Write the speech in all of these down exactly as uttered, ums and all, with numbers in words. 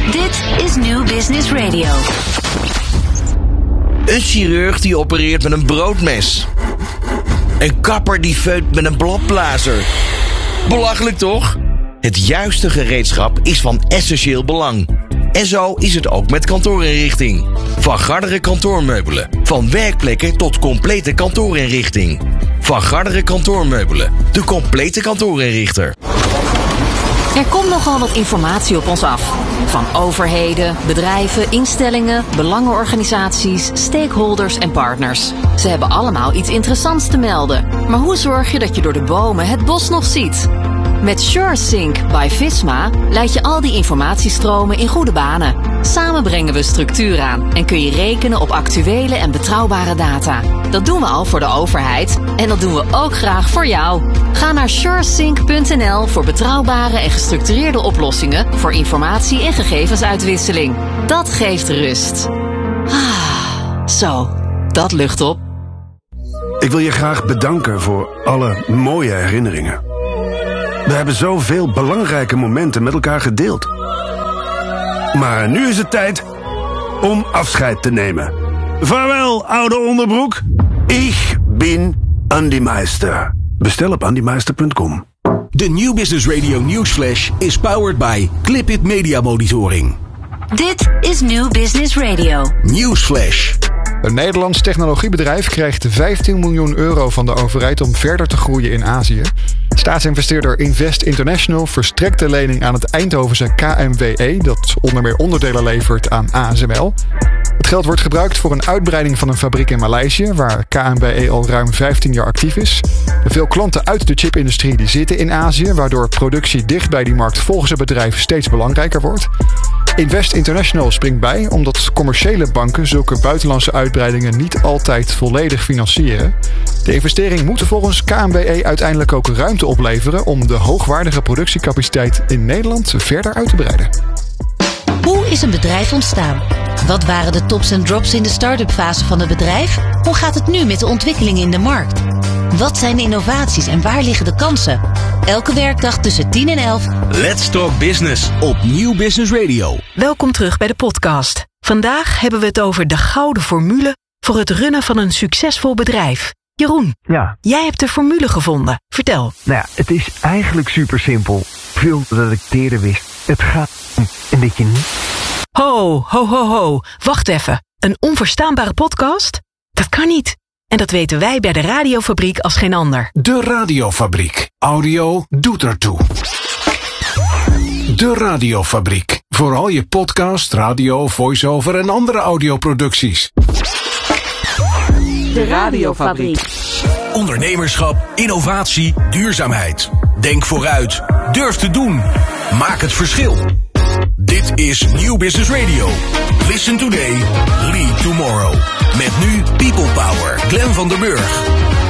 Dit is New Business Radio. Een chirurg die opereert met een broodmes. Een kapper die feunt met een bladblazer. Belachelijk toch? Het juiste gereedschap is van essentieel belang. En zo is het ook met kantoorinrichting. Van Garderen kantoormeubelen. Van werkplekken tot complete kantoorinrichting. Van Garderen kantoormeubelen. De complete kantoorinrichter. Er komt nogal wat informatie op ons af. Van overheden, bedrijven, instellingen, belangenorganisaties, stakeholders en partners. Ze hebben allemaal iets interessants te melden. Maar hoe zorg je dat je door de bomen het bos nog ziet? Met SureSync by Visma leid je al die informatiestromen in goede banen. Samen brengen we structuur aan en kun je rekenen op actuele en betrouwbare data. Dat doen we al voor de overheid en dat doen we ook graag voor jou. Ga naar suresync punt n l voor betrouwbare en gestructureerde oplossingen voor informatie- en gegevensuitwisseling. Dat geeft rust. Ah, zo, dat lucht op. Ik wil je graag bedanken voor alle mooie herinneringen. We hebben zoveel belangrijke momenten met elkaar gedeeld. Maar nu is het tijd om afscheid te nemen. Vaarwel, oude onderbroek. Ik ben Andy Meister. Bestel op andy meister punt com. De New Business Radio Newsflash is powered by Clipit Media Monitoring. Dit is New Business Radio. Newsflash. Een Nederlands technologiebedrijf krijgt vijftien miljoen euro van de overheid om verder te groeien in Azië. Staatsinvesteerder Invest International verstrekt de lening aan het Eindhovense K M W E, dat onder meer onderdelen levert aan A S M L. Het geld wordt gebruikt voor een uitbreiding van een fabriek in Maleisië, waar K M W E al ruim vijftien jaar actief is. Veel klanten uit de chipindustrie die zitten in Azië, waardoor productie dicht bij die markt volgens het bedrijf steeds belangrijker wordt. Invest International springt bij omdat commerciële banken zulke buitenlandse uitbreidingen niet altijd volledig financieren. De investering moet volgens K M W E uiteindelijk ook ruimte opleveren om de hoogwaardige productiecapaciteit in Nederland verder uit te breiden. Hoe is een bedrijf ontstaan? Wat waren de tops en drops in de start-up fase van het bedrijf? Hoe gaat het nu met de ontwikkelingen in de markt? Wat zijn de innovaties en waar liggen de kansen? Elke werkdag tussen tien en elf. Let's Talk Business op New Business Radio. Welkom terug bij de podcast. Vandaag hebben we het over de gouden formule voor het runnen van een succesvol bedrijf. Jeroen, ja. Jij hebt de formule gevonden. Vertel. Nou ja, het is eigenlijk super simpel. Veel dat ik eerder wist. Het gaat om en dat je niet... Ho, ho, ho, ho. Wacht even. Een onverstaanbare podcast? Dat kan niet. En dat weten wij bij de Radiofabriek als geen ander. De Radiofabriek. Audio doet ertoe. De Radiofabriek. Voor al je podcast, radio, voice-over en andere audioproducties. De Radiofabriek. Ondernemerschap, innovatie, duurzaamheid. Denk vooruit. Durf te doen. Maak het verschil. Dit is New Business Radio. Listen today, lead tomorrow. Met nu People Power. Glenn van der Burg.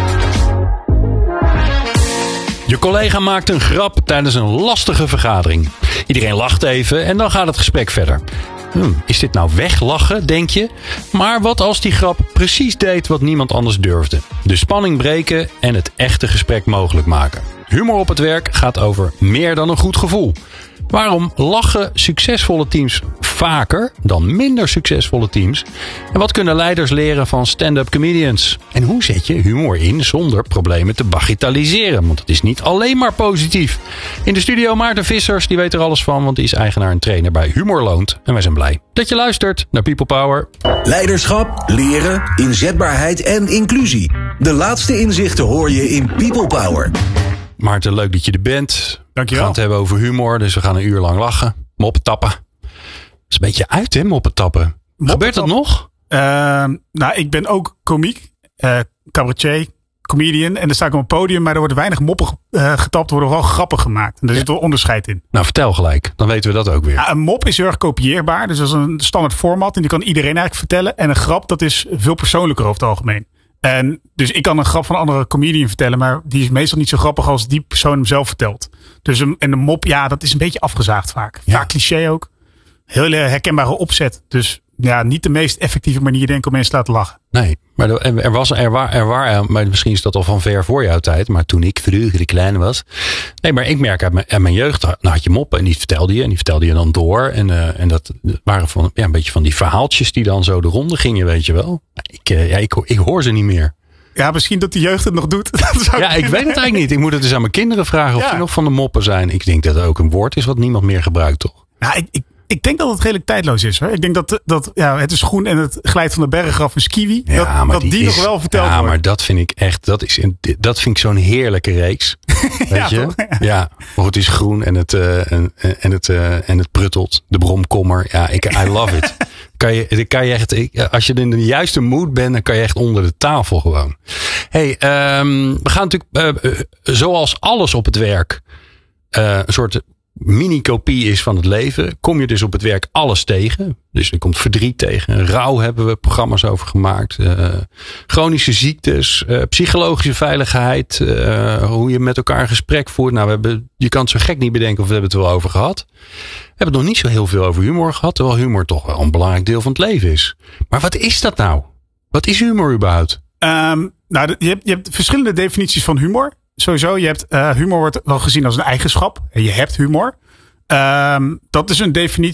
Je collega maakt een grap tijdens een lastige vergadering. Iedereen lacht even en dan gaat het gesprek verder. Hm, is dit nou weglachen, denk je? Maar wat als die grap precies deed wat niemand anders durfde? De spanning breken en het echte gesprek mogelijk maken. Humor op het werk gaat over meer dan een goed gevoel. Waarom lachen succesvolle teams vaker dan minder succesvolle teams? En wat kunnen leiders leren van stand-up comedians? En hoe zet je humor in zonder problemen te bagatelliseren? Want het is niet alleen maar positief. In de studio Maarten Vissers, die weet er alles van, want die is eigenaar en trainer bij Humor Loont. En wij zijn blij dat je luistert naar People Power. Leiderschap, leren, inzetbaarheid en inclusie. De laatste inzichten hoor je in People Power. Maarten, leuk dat je er bent. Dankjewel. We gaan het hebben over humor, dus we gaan een uur lang lachen. Moppen tappen. Dat is een beetje uit, hè, moppen tappen. Moppen Gebeurt dat nog? Uh, nou, ik ben ook komiek, uh, cabaretier, comedian. En dan sta ik op een podium, maar er worden weinig moppen uh, getapt. Er worden wel grappen gemaakt. En daar ja. zit wel onderscheid in. Nou, vertel gelijk. Dan weten we dat ook weer. Ja, een mop is heel erg kopieerbaar. Dus dat is een standaard format. En die kan iedereen eigenlijk vertellen. En een grap, dat is veel persoonlijker over het algemeen. En dus ik kan een grap van een andere comedian vertellen, maar die is meestal niet zo grappig als die persoon hem zelf vertelt. Dus een, en de mop, ja, dat is een beetje afgezaagd vaak. Ja. Vaak cliché ook. Hele herkenbare opzet. Dus ja, niet de meest effectieve manier denk ik om mensen te laten lachen. Nee, maar er, er was, er waar, er waar, maar misschien is dat al van ver voor jouw tijd. Maar toen ik vroeger klein was. Nee, maar ik merk uit mijn, uit mijn jeugd, nou had je moppen en die vertelde je. En die vertelde je dan door. En, uh, en dat waren van, ja, een beetje van die verhaaltjes die dan zo de ronde gingen, weet je wel. Ik, uh, ja, ik, ik hoor ze niet meer. Ja, misschien dat de jeugd het nog doet. Ja, ik weet het eigenlijk niet. Ik moet het dus aan mijn kinderen vragen of ja. die nog van de moppen zijn. Ik denk dat het ook een woord is wat niemand meer gebruikt, toch? Nou, ik, ik, ik denk dat het redelijk tijdloos is. Hoor. Ik denk dat, dat ja, het is groen en het glijdt van de berg af is kiwi. Ja, dat maar dat die, die is, nog wel verteld ja, wordt. Ja, maar dat vind ik echt, dat, is een, dat vind ik zo'n heerlijke reeks. Weet ja, je? toch? Ja. Ja, maar het is groen en het, uh, en, en, het, uh, en het pruttelt. De bromkommer. Ja, ik, I love it. Kan je, kan je echt, als je in de juiste mood bent, dan kan je echt onder de tafel gewoon. Hey, um, we gaan natuurlijk, uh, uh, zoals alles op het werk, uh, een soort mini-kopie is van het leven, kom je dus op het werk alles tegen. Dus er komt verdriet tegen. Rouw hebben we programma's over gemaakt. Uh, chronische ziektes. Uh, psychologische veiligheid. Uh, hoe je met elkaar een gesprek voert. Nou, we hebben, je kan het zo gek niet bedenken of we hebben het er wel over gehad. We hebben het nog niet zo heel veel over humor gehad. Terwijl humor toch wel een belangrijk deel van het leven is. Maar wat is dat nou? Wat is humor überhaupt? Um, nou, je hebt, je hebt verschillende definities van humor. Sowieso, je hebt uh, humor wordt wel gezien als een eigenschap. En je hebt humor. Um, dat is een definitie